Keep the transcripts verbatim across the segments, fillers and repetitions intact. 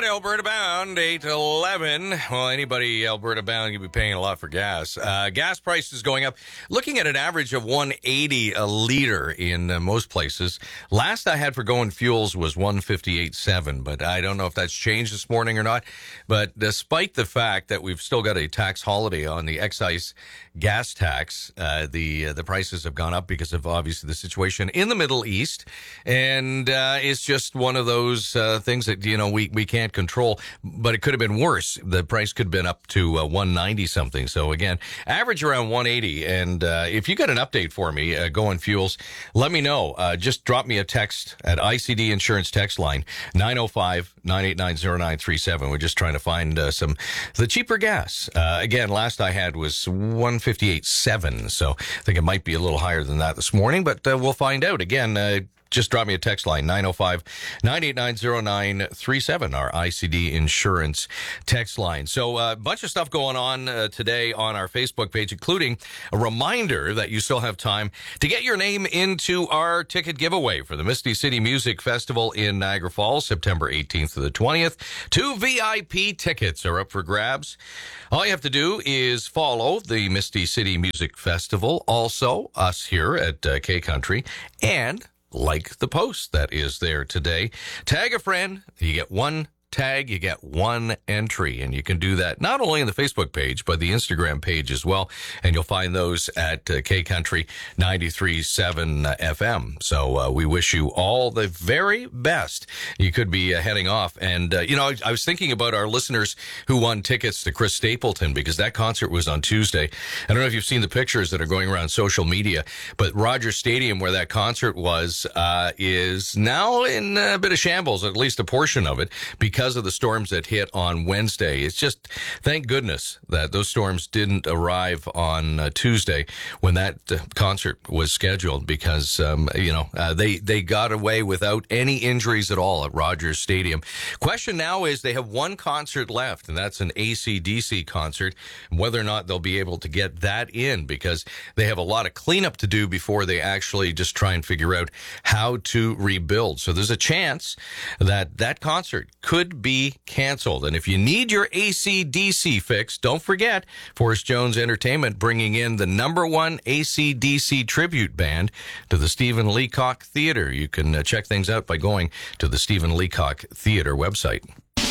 Alberta bound, eight eleven. Well, anybody Alberta bound, you'll be paying a lot for gas. Uh, gas prices going up, looking at an average of one eighty a liter in uh, most places. Last I had for going fuels was one fifty-eight seven, but I don't know if that's changed this morning or not. But despite the fact that we've still got a tax holiday on the excise gas tax, uh, the uh, the prices have gone up because of obviously the situation in the Middle East, and uh, it's just one of those uh, things that you know we we can't control. But it could have been worse. The price could have been up to uh, one ninety something. So again, average around one eighty. And uh, if you got an update for me, uh, going fuels, let me know. Uh, just drop me a text at I C D Insurance text line nine oh five, nine eight nine, oh nine three seven. We're just trying to find uh, some the cheaper gas. Uh, again, last I had was one fifty-eight seven, so I think it might be a little higher than that this morning, but uh, we'll find out. Again, uh, just drop me a text line, nine oh five, nine eight nine, oh nine three seven, our I C D Insurance text line. So a uh, bunch of stuff going on uh, today on our Facebook page, including a reminder that you still have time to get your name into our ticket giveaway for the Misty City Music Festival in Niagara Falls, September eighteenth to the twentieth. Two V I P tickets are up for grabs. All you have to do is follow the Misty City Music Festival, also us here at uh, K-Country, and like the post that is there today. Tag a friend. You get one tag, you get one entry, and you can do that not only on the Facebook page, but the Instagram page as well, and you'll find those at uh, K-Country ninety-three point seven uh, F M. So uh, we wish you all the very best. You could be uh, heading off, and uh, you know, I, I was thinking about our listeners who won tickets to Chris Stapleton, because that concert was on Tuesday. I don't know if you've seen the pictures that are going around social media, but Rogers Stadium, where that concert was, uh, is now in a bit of shambles, at least a portion of it, because Because of the storms that hit on Wednesday. It's just, thank goodness that those storms didn't arrive on uh, Tuesday when that uh, concert was scheduled, because, um, you know, uh, they, they got away without any injuries at all at Rogers Stadium. Question now is they have one concert left, and that's an A C D C concert, whether or not they'll be able to get that in, because they have a lot of cleanup to do before they actually just try and figure out how to rebuild. So there's a chance that that concert could be canceled. And if you need your A C D C fix, don't forget Forrest Jones Entertainment bringing in the number one A C D C tribute band to the Stephen Leacock Theater. You can uh, check things out by going to the Stephen Leacock Theater website.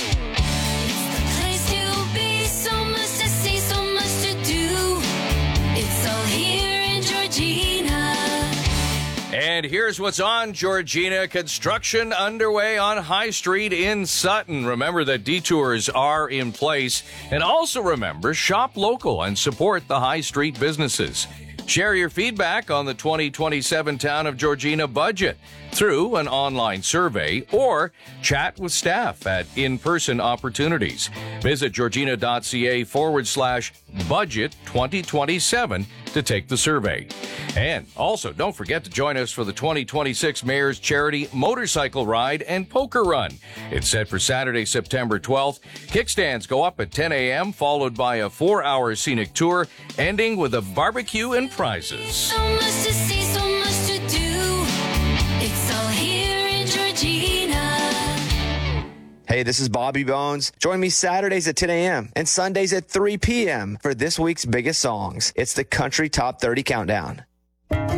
And here's what's on Georgina. Construction underway on High Street in Sutton. Remember that detours are in place. And also remember, shop local and support the High Street businesses. Share your feedback on the twenty twenty-seven Town of Georgina budget through an online survey, or chat with staff at in-person opportunities. Visit georgina.ca forward slash budget 2027 to take the survey. And also, don't forget to join us for the twenty twenty-six Mayor's Charity Motorcycle Ride and Poker Run. It's set for Saturday, September twelfth. Kickstands go up at ten a.m., followed by a four-hour scenic tour, ending with a barbecue and prizes. So much to see, so much to do. It's all here in Georgina. Hey, this is Bobby Bones. Join me Saturdays at ten a.m. and Sundays at three p.m. for this week's biggest songs. It's the Country Top thirty Countdown.